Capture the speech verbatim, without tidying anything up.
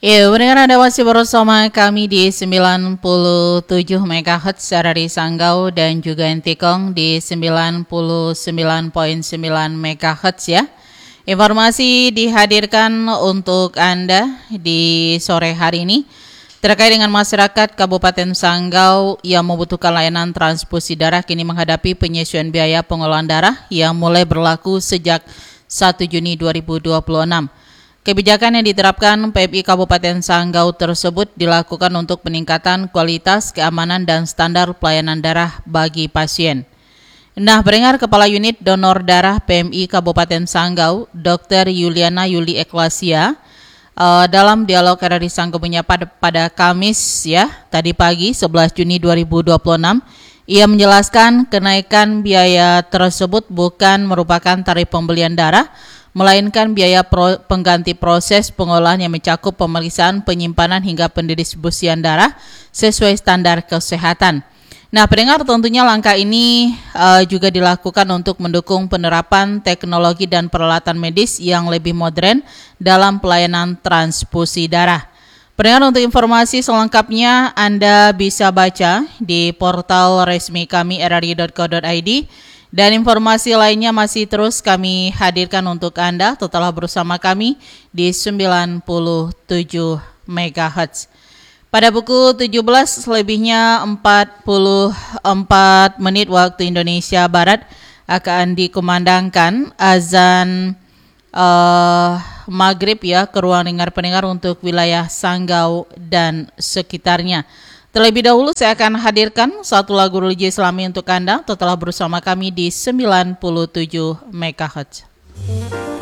Ya, pendengar Anda masih bersama kami di sembilan puluh tujuh megahertz dari Sanggau dan juga Entikong di sembilan puluh sembilan koma sembilan megahertz ya. Informasi dihadirkan untuk Anda di sore hari ini terkait dengan masyarakat Kabupaten Sanggau yang membutuhkan layanan transfusi darah kini menghadapi penyesuaian biaya pengolahan darah yang mulai berlaku sejak satu Juni dua ribu dua puluh enam. Kebijakan yang diterapkan P M I Kabupaten Sanggau tersebut dilakukan untuk peningkatan kualitas, keamanan, dan standar pelayanan darah bagi pasien. Nah, pendengar Kepala Unit Donor Darah P M I Kabupaten Sanggau, Dokter Yuliana Yuli Eklasia, uh, dalam dialog R R I Sanggau Menyapa pada, pada Kamis ya, tadi pagi sebelas Juni dua ribu dua puluh enam, ia menjelaskan kenaikan biaya tersebut bukan merupakan tarif pembelian darah, melainkan biaya pro, pengganti proses pengolahan yang mencakup pemeriksaan, penyimpanan hingga pendistribusian darah sesuai standar kesehatan. Nah, pendengar, tentunya langkah ini uh, juga dilakukan untuk mendukung penerapan teknologi dan peralatan medis yang lebih modern dalam pelayanan transfusi darah. Pendengar, untuk informasi selengkapnya Anda bisa baca di portal resmi kami r r i dot co dot i d. Dan informasi lainnya masih terus kami hadirkan untuk Anda. Tetaplah bersama kami di sembilan puluh tujuh megahertz. Pada pukul tujuh belas lebihnya empat puluh empat menit waktu Indonesia Barat akan dikumandangkan azan uh, maghrib ya ke ruang dengar pendengar untuk wilayah Sanggau dan sekitarnya. Terlebih dahulu saya akan hadirkan satu lagu religi Islami untuk Anda. Tetaplah bersama kami di sembilan puluh tujuh megahertz.